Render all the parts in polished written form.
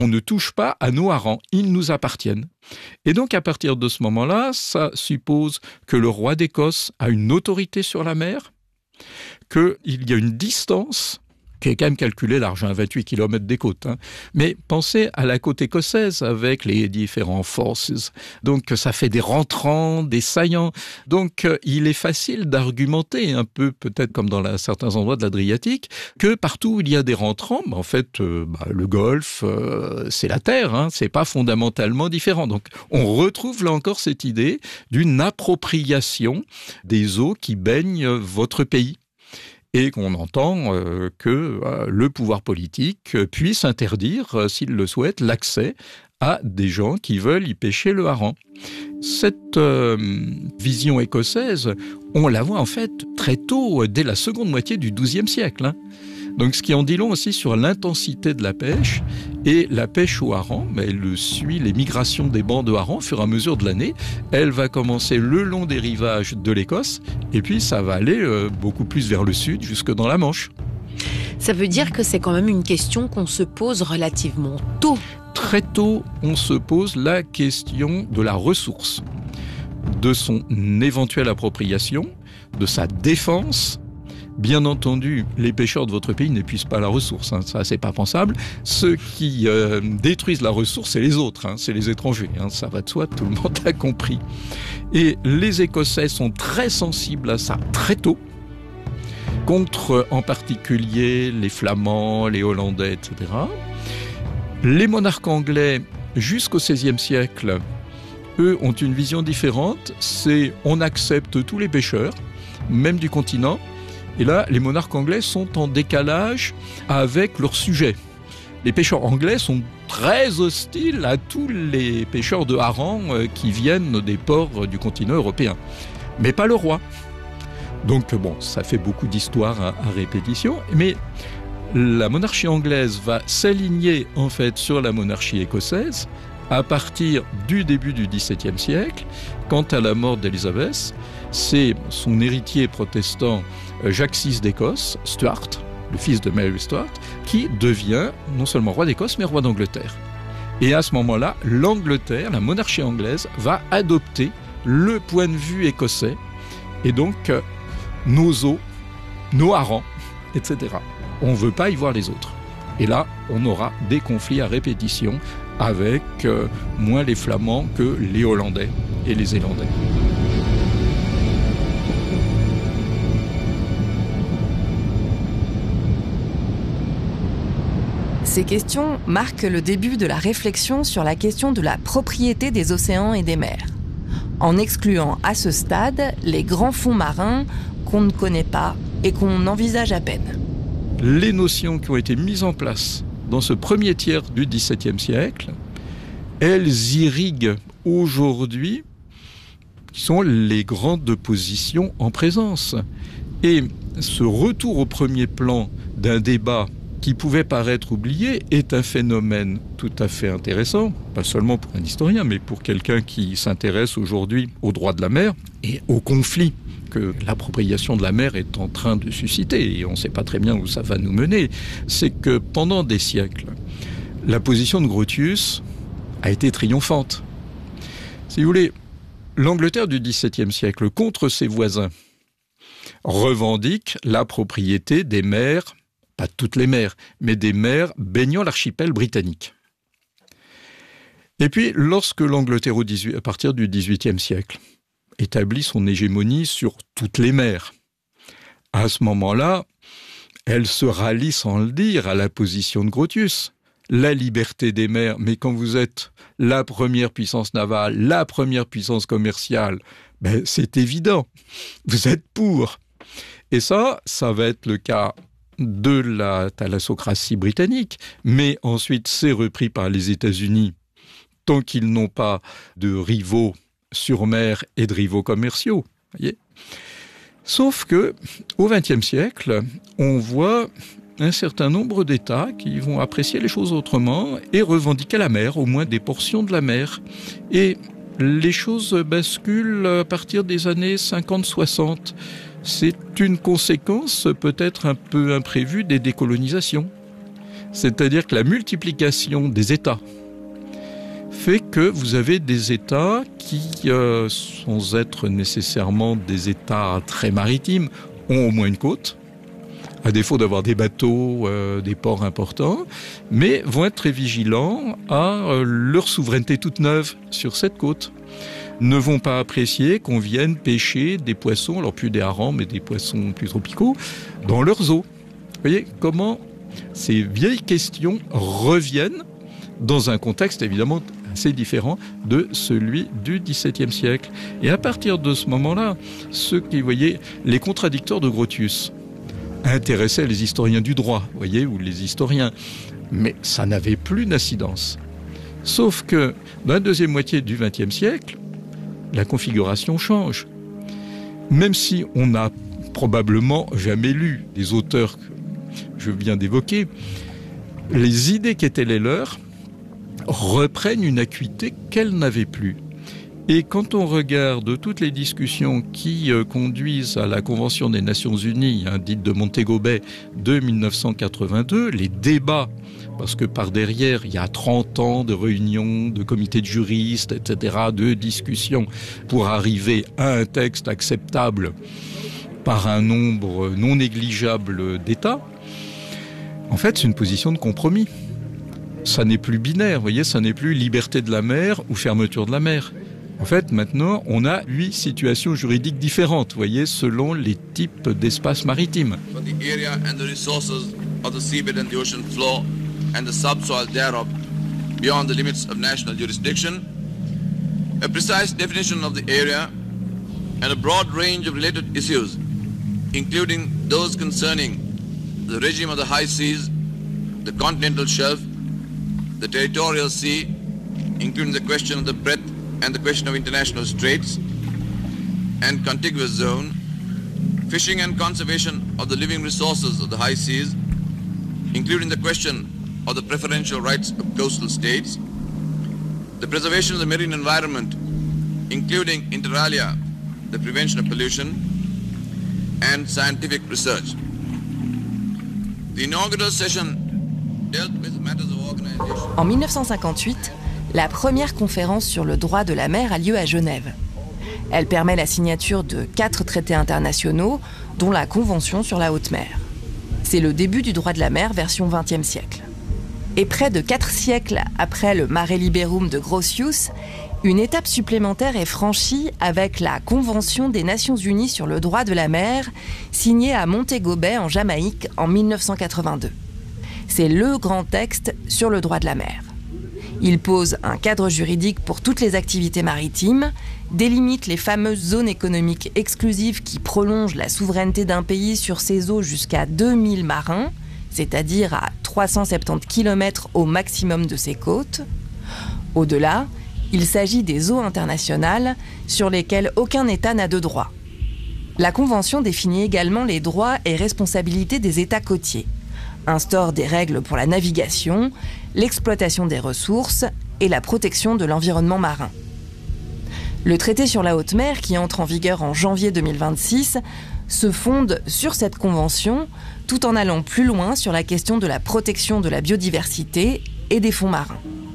on ne touche pas à nos harengs, ils nous appartiennent. Et donc à partir de ce moment-là, ça suppose que le roi d'Écosse a une autorité sur la mer, qu'il y a une distance qui est quand même calculée large, 28 km des côtes. Mais pensez à la côte écossaise avec les différents forces. Donc ça fait des rentrants, des saillants. Donc il est facile d'argumenter un peu, peut-être comme dans certains endroits de l'Adriatique, que partout où il y a des rentrants, en fait, le Golfe, c'est la terre, c'est pas fondamentalement différent. Donc on retrouve là encore cette idée d'une appropriation des eaux qui baignent votre pays. Et qu'on entend que le pouvoir politique puisse interdire, s'il le souhaite, l'accès à des gens qui veulent y pêcher le hareng. Cette vision écossaise, on la voit en fait très tôt, dès la seconde moitié du XIIe siècle. Donc ce qui en dit long aussi sur l'intensité de la pêche. Et la pêche au hareng, elle suit les migrations des bancs de harengs au fur et à mesure de l'année. Elle va commencer le long des rivages de l'Écosse, et puis ça va aller beaucoup plus vers le sud, jusque dans la Manche. Ça veut dire que c'est quand même une question qu'on se pose relativement tôt. Très tôt, on se pose la question de la ressource, de son éventuelle appropriation, de sa défense. Bien entendu, les pêcheurs de votre pays n'épuisent pas la ressource, ça c'est pas pensable. Ceux qui détruisent la ressource, c'est les autres, c'est les étrangers, ça va de soi, tout le monde a compris. Et les Écossais sont très sensibles à ça très tôt, contre en particulier les Flamands, les Hollandais, etc. Les monarques anglais, jusqu'au XVIe siècle, eux ont une vision différente, c'est on accepte tous les pêcheurs, même du continent. Et là, les monarques anglais sont en décalage avec leurs sujets. Les pêcheurs anglais sont très hostiles à tous les pêcheurs de harengs qui viennent des ports du continent européen. Mais pas le roi. Donc ça fait beaucoup d'histoires à répétition. Mais la monarchie anglaise va s'aligner en fait sur la monarchie écossaise à partir du début du XVIIe siècle. Quant à la mort d'Élisabeth, c'est son héritier protestant Jacques VI d'Écosse, Stuart, le fils de Mary Stuart, qui devient non seulement roi d'Écosse, mais roi d'Angleterre. Et à ce moment-là, l'Angleterre, la monarchie anglaise, va adopter le point de vue écossais, et donc nos eaux, nos harengs, etc. On ne veut pas y voir les autres. Et là, on aura des conflits à répétition avec moins les Flamands que les Hollandais et les Zélandais. Ces questions marquent le début de la réflexion sur la question de la propriété des océans et des mers, en excluant à ce stade les grands fonds marins qu'on ne connaît pas et qu'on envisage à peine. Les notions qui ont été mises en place dans ce premier tiers du XVIIe siècle, elles irriguent aujourd'hui, qui sont les grandes positions en présence. Et ce retour au premier plan d'un débat qui pouvait paraître oublié, est un phénomène tout à fait intéressant, pas seulement pour un historien, mais pour quelqu'un qui s'intéresse aujourd'hui aux droits de la mer et aux conflits que l'appropriation de la mer est en train de susciter, et on ne sait pas très bien où ça va nous mener. C'est que pendant des siècles, la position de Grotius a été triomphante. Si vous voulez, l'Angleterre du XVIIe siècle, contre ses voisins, revendique la propriété des mers, pas toutes les mers, mais des mers baignant l'archipel britannique. Et puis, lorsque l'Angleterre, à partir du XVIIIe siècle, établit son hégémonie sur toutes les mers, à ce moment-là, elle se rallie sans le dire à la position de Grotius. La liberté des mers, mais quand vous êtes la première puissance navale, la première puissance commerciale, c'est évident, vous êtes pour. Et ça va être le cas de la thalassocratie britannique, mais ensuite c'est repris par les États-Unis, tant qu'ils n'ont pas de rivaux sur mer et de rivaux commerciaux. Voyez. Sauf que au XXe siècle, on voit un certain nombre d'États qui vont apprécier les choses autrement et revendiquer la mer, au moins des portions de la mer. Et les choses basculent à partir des années 50-60. C'est une conséquence peut-être un peu imprévue des décolonisations. C'est-à-dire que la multiplication des États fait que vous avez des États qui, sans être nécessairement des États très maritimes, ont au moins une côte, à défaut d'avoir des bateaux, des ports importants, mais vont être très vigilants à leur souveraineté toute neuve sur cette côte. Ne vont pas apprécier qu'on vienne pêcher des poissons, alors plus des harengs, mais des poissons plus tropicaux, dans leurs eaux. Vous voyez comment ces vieilles questions reviennent dans un contexte évidemment assez différent de celui du XVIIe siècle. Et à partir de ce moment-là, ceux qui, voyez, les contradicteurs de Grotius intéressaient les historiens du droit, voyez, ou les historiens, mais ça n'avait plus d'incidence. Sauf que dans la deuxième moitié du XXe siècle, la configuration change. Même si on n'a probablement jamais lu les auteurs que je viens d'évoquer, les idées qui étaient les leurs reprennent une acuité qu'elles n'avaient plus. Et quand on regarde toutes les discussions qui conduisent à la Convention des Nations Unies, dite de Montego Bay de 1982, les débats, parce que par derrière, il y a 30 ans de réunions, de comités de juristes, etc., de discussions pour arriver à un texte acceptable par un nombre non négligeable d'États, en fait, c'est une position de compromis. Ça n'est plus binaire, vous voyez, ça n'est plus liberté de la mer ou fermeture de la mer. En fait, maintenant, on a 8 situations juridiques différentes, vous voyez, selon les types d'espaces maritimes. And the subsoil thereof beyond the limits of national jurisdiction, a precise definition of the area, and a broad range of related issues, including those concerning the regime of the high seas, the continental shelf, the territorial sea, including the question of the breadth and the question of international straits and contiguous zone, fishing and conservation of the living resources of the high seas, including the question of the preferential rights of coastal states, the preservation of the marine environment, including inter alia, the prevention of pollution, and scientific research. The inaugural session dealt with matters of organization. En 1958, la première conférence sur le droit de la mer a lieu à Genève. Elle permet la signature de 4 traités internationaux, dont la Convention sur la haute mer. C'est le début du droit de la mer version XXe siècle. Et près de 4 siècles après le Mare Liberum de Grotius, une étape supplémentaire est franchie avec la Convention des Nations Unies sur le droit de la mer, signée à Montego Bay en Jamaïque en 1982. C'est le grand texte sur le droit de la mer. Il pose un cadre juridique pour toutes les activités maritimes, délimite les fameuses zones économiques exclusives qui prolongent la souveraineté d'un pays sur ses eaux jusqu'à 2000 marins, c'est-à-dire à 370 km au maximum de ses côtes. Au-delà, il s'agit des eaux internationales sur lesquelles aucun État n'a de droit. La Convention définit également les droits et responsabilités des États côtiers, instaure des règles pour la navigation, l'exploitation des ressources et la protection de l'environnement marin. Le traité sur la haute mer, qui entre en vigueur en janvier 2026, se fonde sur cette convention, tout en allant plus loin sur la question de la protection de la biodiversité et des fonds marins.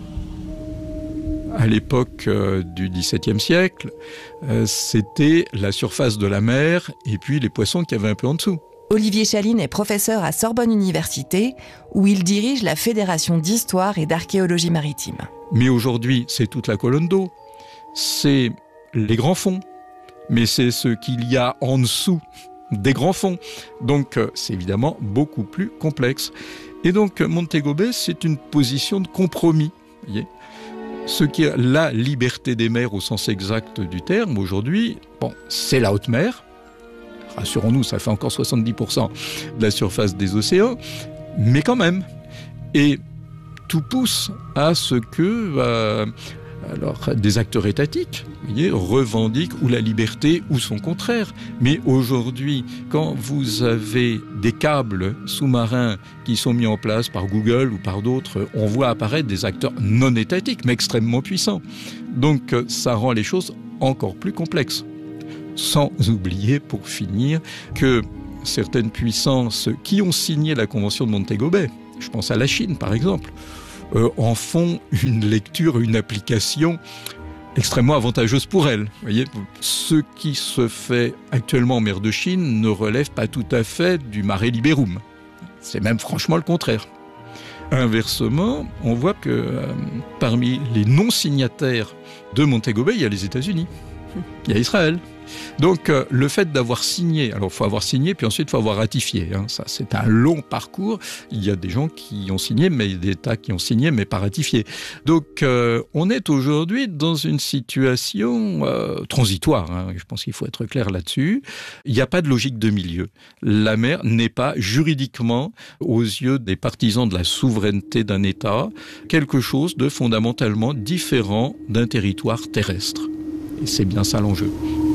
À l'époque du XVIIe siècle, c'était la surface de la mer et puis les poissons qu'il y avait un peu en dessous. Olivier Chaline est professeur à Sorbonne Université, où il dirige la Fédération d'histoire et d'archéologie maritime. Mais aujourd'hui, c'est toute la colonne d'eau. C'est les grands fonds. Mais c'est ce qu'il y a en dessous des grands fonds. Donc, c'est évidemment beaucoup plus complexe. Et donc, Montego Bay, c'est une position de compromis. Vous voyez ? Ce qui est la liberté des mers au sens exact du terme, aujourd'hui, c'est la haute mer. Rassurons-nous, ça fait encore 70% de la surface des océans, mais quand même. Et tout pousse à ce que des acteurs étatiques, vous voyez, revendiquent ou la liberté ou son contraire. Mais aujourd'hui, quand vous avez des câbles sous-marins qui sont mis en place par Google ou par d'autres, on voit apparaître des acteurs non étatiques, mais extrêmement puissants. Donc ça rend les choses encore plus complexes. Sans oublier, pour finir, que certaines puissances qui ont signé la Convention de Montego Bay, je pense à la Chine par exemple, en font une lecture, une application extrêmement avantageuse pour elle. Vous voyez, ce qui se fait actuellement en mer de Chine ne relève pas tout à fait du mare liberum. C'est même franchement le contraire. Inversement, on voit que parmi les non-signataires de Montego Bay, il y a les États-Unis, il y a Israël. Donc le fait d'avoir signé, alors il faut avoir signé puis ensuite il faut avoir ratifié, ça c'est un long parcours, il y a des gens qui ont signé, mais il y a des États qui ont signé mais pas ratifié. Donc on est aujourd'hui dans une situation transitoire, je pense qu'il faut être clair là-dessus. Il n'y a pas de logique de milieu. La mer n'est pas juridiquement, aux yeux des partisans de la souveraineté d'un État, quelque chose de fondamentalement différent d'un territoire terrestre. Et c'est bien ça l'enjeu.